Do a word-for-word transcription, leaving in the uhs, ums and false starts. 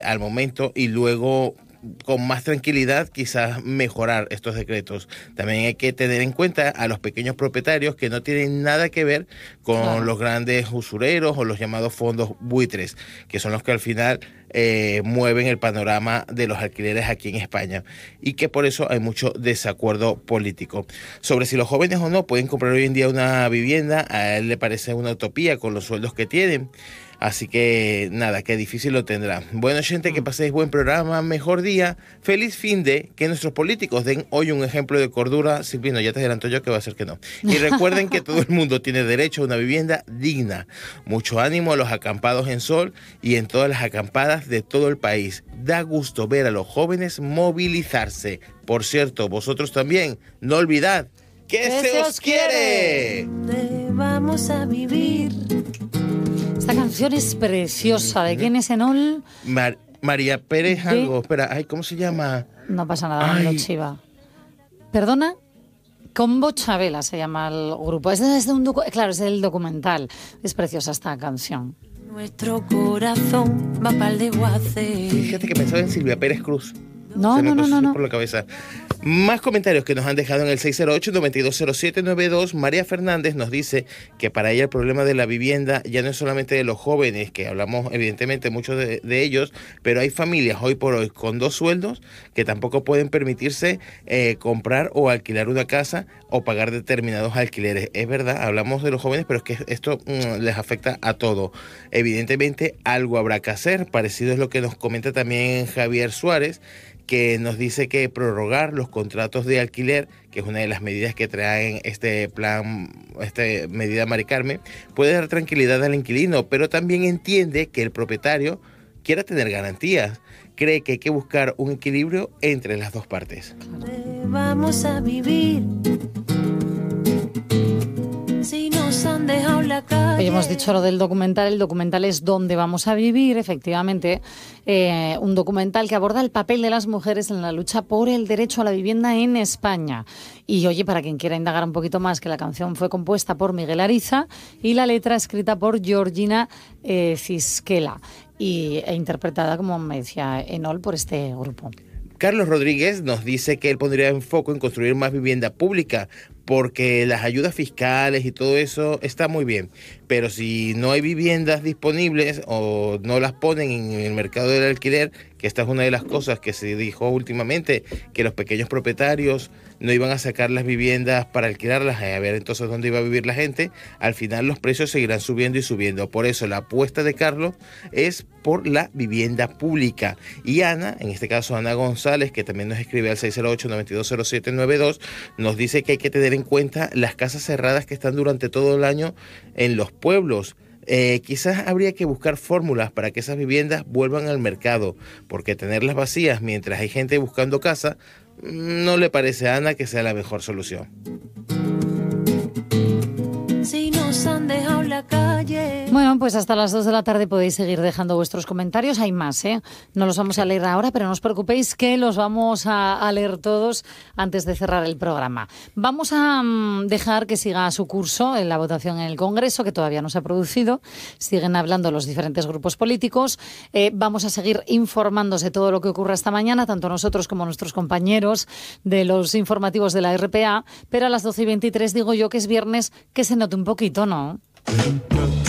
al momento y luego con más tranquilidad quizás mejorar estos decretos. También hay que tener en cuenta a los pequeños propietarios que no tienen nada que ver con claro. los grandes usureros o los llamados fondos buitres, que son los que al final eh, mueven el panorama de los alquileres aquí en España, y que por eso hay mucho desacuerdo político. Sobre si los jóvenes o no pueden comprar hoy en día una vivienda, a él le parece una utopía con los sueldos que tienen. Así que nada, que difícil lo tendrá. Bueno, gente, que paséis buen programa, mejor día, feliz fin de, que nuestros políticos den hoy un ejemplo de cordura. Silvino, ya te adelanto yo que va a ser que no. Y recuerden que todo el mundo tiene derecho a una vivienda digna. Mucho ánimo a los acampados en Sol y en todas las acampadas de todo el país. Da gusto ver a los jóvenes movilizarse. Por cierto, vosotros también, no olvidad que se, se os quiere. Vamos a vivir. Esta canción es preciosa. ¿De quién es Enol? Mar- María Pérez de... algo. Espera, ay, ¿cómo se llama? No pasa nada, me lo chiva. ¿Perdona? Combo Chabela se llama el grupo. Es de, es de un docu- claro, es del documental. Es preciosa esta canción. Nuestro corazón va pa'l desguace. Fíjate que pensaba en Silvia Pérez Cruz. No, Se me no, no, pasó no, no. por la cabeza. Más comentarios que nos han dejado en el seis cero ocho, nueve dos cero siete nueve dos. María Fernández nos dice que para ella el problema de la vivienda ya no es solamente de los jóvenes, que hablamos evidentemente muchos de, de ellos, pero hay familias hoy por hoy con dos sueldos que tampoco pueden permitirse eh, comprar o alquilar una casa o pagar determinados alquileres. Es verdad, hablamos de los jóvenes, pero es que esto mmm, les afecta a todo. Evidentemente algo habrá que hacer, parecido es lo que nos comenta también Javier Suárez, que nos dice que prorrogar los contratos de alquiler, que es una de las medidas que traen este plan, esta medida Mari Carmen, puede dar tranquilidad al inquilino, pero también entiende que el propietario quiera tener garantías. Cree que hay que buscar un equilibrio entre las dos partes. Vamos a vivir. Si nos han dejado la calle. Hoy hemos dicho lo del documental. El documental es Dónde vamos a vivir, efectivamente. Eh, un documental que aborda el papel de las mujeres en la lucha por el derecho a la vivienda en España. Y oye, para quien quiera indagar un poquito más, que la canción fue compuesta por Miguel Ariza y la letra escrita por Georgina eh, Cisquela y, e interpretada, como me decía Enol, por este grupo. Carlos Rodríguez nos dice que él pondría en foco en construir más vivienda pública, porque las ayudas fiscales y todo eso está muy bien, pero si no hay viviendas disponibles o no las ponen en el mercado del alquiler, que esta es una de las cosas que se dijo últimamente, que los pequeños propietarios no iban a sacar las viviendas para alquilarlas, a ver entonces dónde iba a vivir la gente, al final los precios seguirán subiendo y subiendo. Por eso la apuesta de Carlos es por la vivienda pública. Y Ana, en este caso Ana González, que también nos escribe al seis cero ocho, nueve dos cero siete nueve dos, nos dice que hay que tener en cuenta las casas cerradas que están durante todo el año en los pueblos. Eh, quizás habría que buscar fórmulas para que esas viviendas vuelvan al mercado, porque tenerlas vacías mientras hay gente buscando casa no le parece a Ana que sea la mejor solución. Si nos han dejado la calle. Bueno, pues hasta las dos de la tarde podéis seguir dejando vuestros comentarios. Hay más, ¿eh? No los vamos a leer ahora, pero no os preocupéis que los vamos a, a leer todos antes de cerrar el programa. Vamos a um, dejar que siga su curso en la votación en el Congreso, que todavía no se ha producido. Siguen hablando los diferentes grupos políticos. Eh, vamos a seguir informándose de todo lo que ocurra esta mañana, tanto nosotros como nuestros compañeros de los informativos de la R P A. Pero a las doce y veintitrés digo yo que es viernes, que se note un poquito, ¿no?